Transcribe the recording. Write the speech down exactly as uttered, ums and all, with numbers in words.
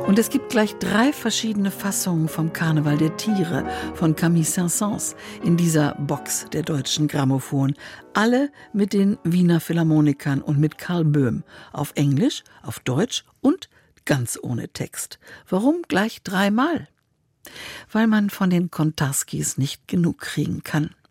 Und es gibt gleich drei verschiedene Fassungen vom Karneval der Tiere von Camille Saint-Saëns in dieser Box der Deutschen Grammophon. Alle mit den Wiener Philharmonikern und mit Karl Böhm. Auf Englisch, auf Deutsch und ganz ohne Text. Warum gleich dreimal? Weil man von den Kontarskis nicht genug kriegen kann.